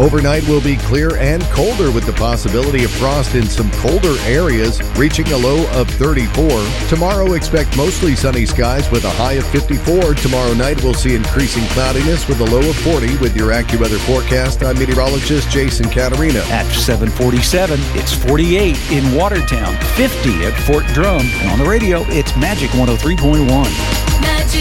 Overnight will be clear and colder with the possibility of frost in some colder areas, reaching a low of 34. Tomorrow, expect mostly sunny skies with a high of 54. Tomorrow night, we'll see increasing cloudiness with a low of 40. With your AccuWeather forecast, I'm meteorologist Jason Caterina. At 7:47, it's 48 in Watertown, 50 at Fort Drum, and on the radio, it's Magic 103.1. Magic